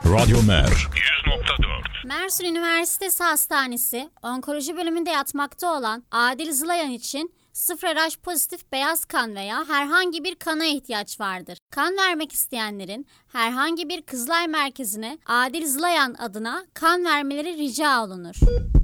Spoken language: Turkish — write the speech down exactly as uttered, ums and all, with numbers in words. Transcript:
Radyo Mer yüz nokta dört. Mersin Üniversitesi Hastanesi Onkoloji bölümünde yatmakta olan Adil Zılayan için sıfır R H pozitif beyaz kan veya herhangi bir kana ihtiyaç vardır. Kan vermek isteyenlerin herhangi bir Kızılay merkezine Adil Zılayan adına kan vermeleri rica olunur.